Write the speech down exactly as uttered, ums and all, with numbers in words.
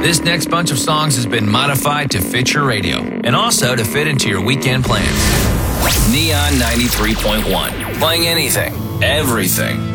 This next bunch of songs has been modified to fit your radio and also to fit into your weekend plans. Neon ninety-three point one. Playing anything, everything.